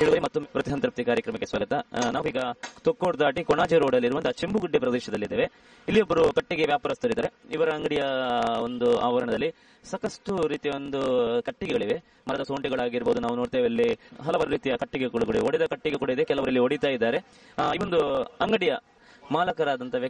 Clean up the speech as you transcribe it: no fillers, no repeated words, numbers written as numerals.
ಇಳುವರಿ ಮತ್ತು ಪ್ರತಿ ಸಂತೃಪ್ತಿ ಕಾರ್ಯಕ್ರಮಕ್ಕೆ ಸ್ವಾಗತ. ನಾವೀಗ ತೊಕ್ಕೋಡ್ ದಾಟಿ ಕೊಣಾಜೆ ರೋಡ್ ಅಲ್ಲಿರುವಂತಹ ಚೆಂಬುಗುಡ್ಡೆ ಪ್ರದೇಶದಲ್ಲಿದ್ದೇವೆ. ಇಲ್ಲಿ ಒಬ್ಬರು ಕಟ್ಟಿಗೆ ವ್ಯಾಪಾರಸ್ಥರಿದ್ದಾರೆ. ಇವರ ಅಂಗಡಿಯ ಒಂದು ಆವರಣದಲ್ಲಿ ಸಾಕಷ್ಟು ರೀತಿಯ ಒಂದು ಕಟ್ಟಿಗೆಗಳಿವೆ. ಮರದ ಸೋಂಟೆಗಳಾಗಿರ್ಬೋದು, ನಾವು ನೋಡ್ತೇವೆ ಇಲ್ಲಿ ಹಲವಾರು ರೀತಿಯ ಕಟ್ಟಿಗೆಗಳು ಕೂಡ, ಒಡೆದ ಕಟ್ಟಿಗೆ ಕೂಡ ಇದೆ, ಕೆಲವರಲ್ಲಿ ಹೊಡಿತಾ ಇದ್ದಾರೆ. ಈ ಒಂದು ಅಂಗಡಿಯ ಮಾಲಕರಾದಂತಹ